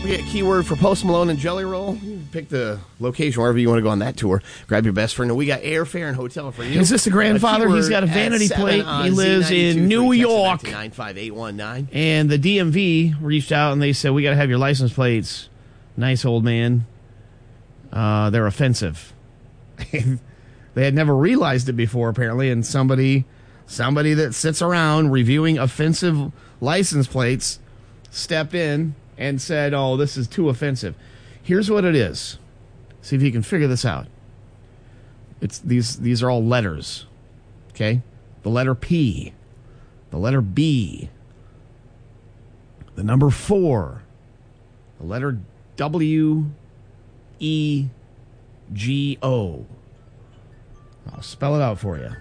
We get a keyword for Post Malone and Jelly Roll. You pick the location wherever you want to go on that tour. Grab your best friend. And we got airfare and hotel for you. Is this the grandfather? He's got a vanity plate. He lives in New York. 95819. And the DMV reached out and they said, we got to have your license plates. Nice old man. They're offensive. They had never realized it before, apparently, and somebody that sits around reviewing offensive license plates stepped in and said, oh, this is too offensive. Here's what it is. See if you can figure this out. It's these are all letters. Okay? The letter P, the letter B, the number 4, the letter W, E, G, O. I'll spell it out for you.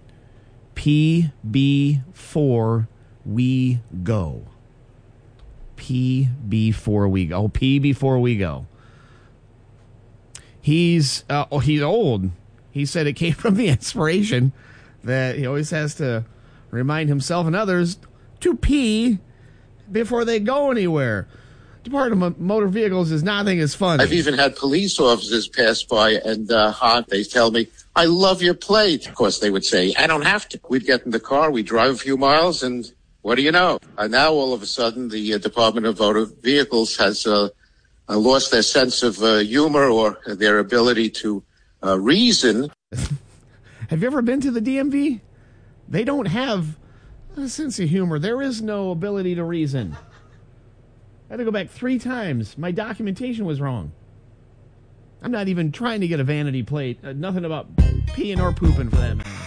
PB4 we go. PB4 we go. Oh, P before we go. He's old. He said it came from the inspiration that he always has to remind himself and others to pee before they go anywhere. Department of Motor Vehicles is nothing as funny. I've even had police officers pass by and they tell me, I love your plate. Of course, they would say, I don't have to. We'd get in the car, we'd drive a few miles, and what do you know? Now, all of a sudden, the Department of Motor Vehicles has lost their sense of humor or their ability to reason. Have you ever been to the DMV? They don't have a sense of humor. There is no ability to reason. I had to go back 3 times. My documentation was wrong. I'm not even trying to get a vanity plate. Nothing about peeing or pooping for that matter.